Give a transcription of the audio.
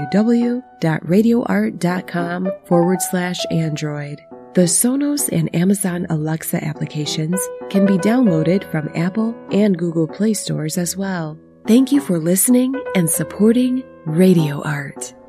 www.radioart.com/Android. The Sonos and Amazon Alexa applications can be downloaded from Apple and Google Play stores as well. Thank you for listening and supporting Radio Art.